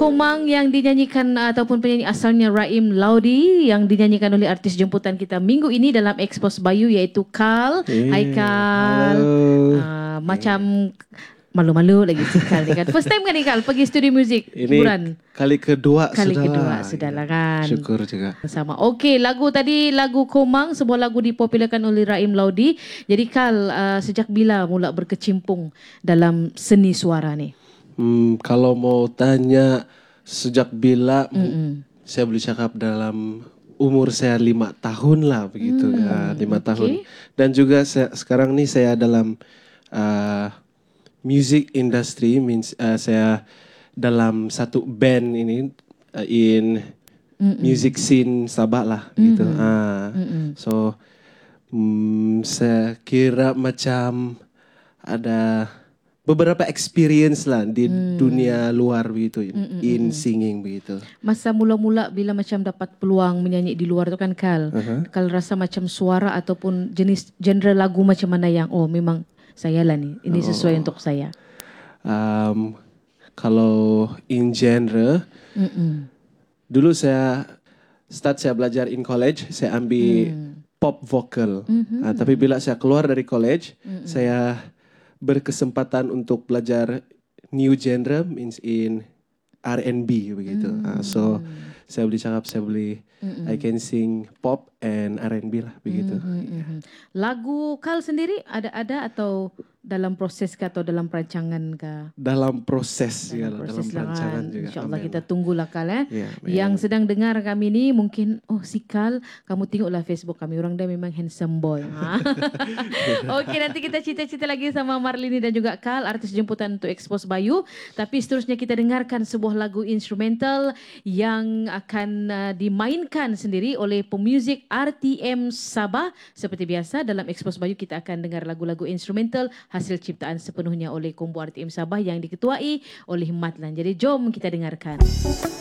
Komang yang dinyanyikan ataupun penyanyi asalnya Raim Laudi yang dinyanyikan oleh artis jemputan kita minggu ini dalam Expose Bayu iaitu Carl. Hai Carl. Macam malu-malu lagi si Carl ni kan. First time kan ni Carl pergi studio muzik hiburan? Kali kedua sudahlah kan. Syukur juga. Sama. Okey, lagu Komang, sebuah lagu dipopularkan oleh Raim Laudi. Jadi Carl, sejak bila mula berkecimpung dalam seni suara ni? Kalau mau tanya sejak bila, saya boleh cakap dalam umur saya 5 tahun lah begitu. 5 tahun. Dan juga sekarang ni saya dalam music industry, means saya dalam satu band ini in music scene Sabah lah gitu. So saya kira macam ada beberapa experience lah di dunia luar begitu, in singing begitu. Masa mula-mula bila macam dapat peluang menyanyi di luar tu kan Carl, Carl rasa macam suara ataupun genre lagu macam mana yang memang saya lah ni, ini sesuai untuk saya. Kalau in genre, dulu saya belajar in college, saya ambil pop vocal. Tapi bila saya keluar dari college, saya berkesempatan untuk belajar new genre, means in R&B begitu. So saya boleh cakap I can sing pop and R&B lah begitu. Lagu Carl sendiri ada atau dalam proses atau dalam perancangan kah? Dalam proses perancangan juga. InsyaAllah kita tunggulah Carl yang sedang dengar kami ni mungkin si Carl, kamu tengoklah Facebook kami, orang dia memang handsome boy. Okey, nanti kita cerita-cerita lagi sama Marlini dan juga Carl, artis jemputan untuk Expose Bayu. Tapi seterusnya kita dengarkan sebuah lagu instrumental yang akan dimainkan sendiri oleh pemuzik RTM Sabah. Seperti biasa dalam Expose Bayu kita akan dengar lagu-lagu instrumental hasil ciptaan sepenuhnya oleh Kombo RTM Sabah yang diketuai oleh Matlan. Jadi jom kita dengarkan.